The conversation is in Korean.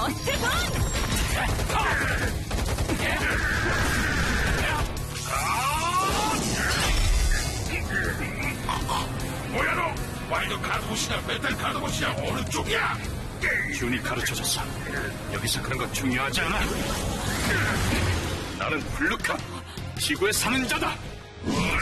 머스본! 뭐야 너? 와일드 카드봇이냐 메탈 카드봇이냐 어느 쪽이야? 균이 가르쳐줬어. 여기서 그런 거 중요하지 않아. 나는 블루카, 지구에 사는 자다.